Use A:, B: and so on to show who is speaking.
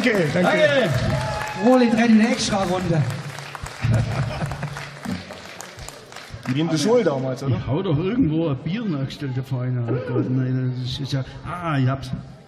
A: Danke, danke.
B: Danke.
C: Roland rennt in eine Extra-Runde.
A: Wie in der Schule damals, oder?
B: Ich hau doch irgendwo ein Bier nachgestellt, der Feine. Oh Gott, nein, das ist ja. Ah, ich hab's.